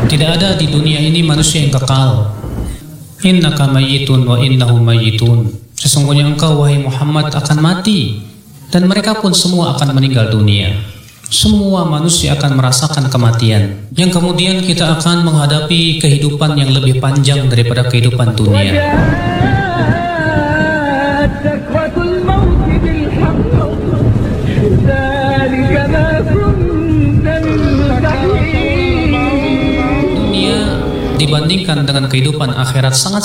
Tidak ada di dunia ini manusia yang kekal. Innaka mayyitun wa innahum mayyitun. Sesungguhnya engkau wahai Muhammad akan mati dan mereka pun semua akan meninggal dunia. Semua manusia akan merasakan kematian, yang kemudian kita akan menghadapi kehidupan yang lebih panjang daripada kehidupan dunia. Dunia dibandingkan dengan kehidupan akhirat sangat